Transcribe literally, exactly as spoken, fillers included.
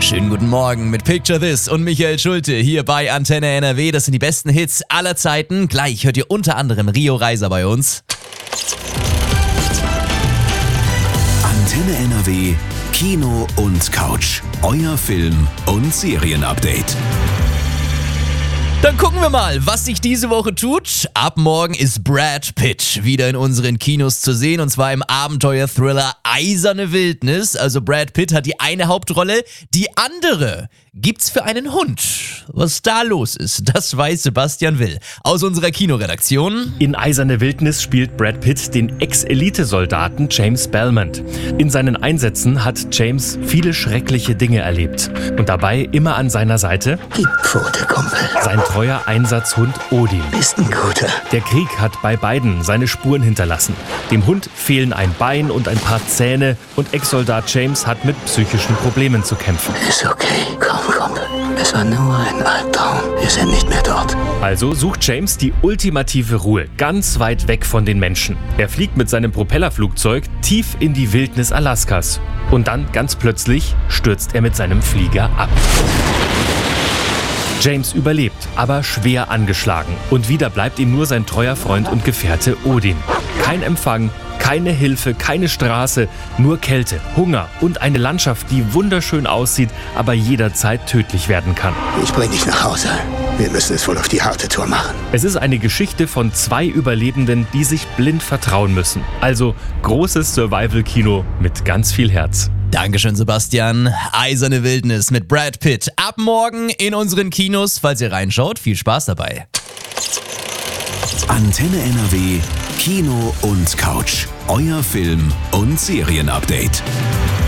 Schönen guten Morgen mit Picture This und Michael Schulte hier bei Antenne N R W. Das sind die besten Hits aller Zeiten. Gleich hört ihr unter anderem Rio Reiser bei uns. Antenne N R W, Kino und Couch. Euer Film- und Serienupdate. Dann gucken wir mal, was sich diese Woche tut. Ab morgen ist Brad Pitt wieder in unseren Kinos zu sehen, und zwar im Abenteuer-Thriller Eiserne Wildnis. Also Brad Pitt hat die eine Hauptrolle, die andere gibt's für einen Hund. Was da los ist, das weiß Sebastian Will aus unserer Kinoredaktion. In Eiserne Wildnis spielt Brad Pitt den Ex-Elite-Soldaten James Belmont. In seinen Einsätzen hat James viele schreckliche Dinge erlebt. Und dabei immer an seiner Seite Gib Pfote, Kumpel. sein treuer Einsatzhund Odin. Bist ein Guter. Der Krieg hat bei beiden seine Spuren hinterlassen. Dem Hund fehlen ein Bein und ein paar Zähne und Ex-Soldat James hat mit psychischen Problemen zu kämpfen. Ist okay. Komm, Kumpel. Es war nur ein Albtraum. Wir sind nicht mehr dort. Also sucht James die ultimative Ruhe, ganz weit weg von den Menschen. Er fliegt mit seinem Propellerflugzeug tief in die Wildnis Alaskas. Und dann, ganz plötzlich, stürzt er mit seinem Flieger ab. James überlebt, aber schwer angeschlagen. Und wieder bleibt ihm nur sein treuer Freund und Gefährte Odin. Kein Empfang, keine Hilfe, keine Straße, nur Kälte, Hunger und eine Landschaft, die wunderschön aussieht, aber jederzeit tödlich werden kann. Ich bring dich nach Hause. Wir müssen es wohl auf die harte Tour machen. Es ist eine Geschichte von zwei Überlebenden, die sich blind vertrauen müssen. Also großes Survival-Kino mit ganz viel Herz. Dankeschön, Sebastian. Eiserne Wildnis mit Brad Pitt. Ab morgen in unseren Kinos. Falls ihr reinschaut, viel Spaß dabei. Antenne N R W, Kino und Couch. Euer Film- und Serienupdate.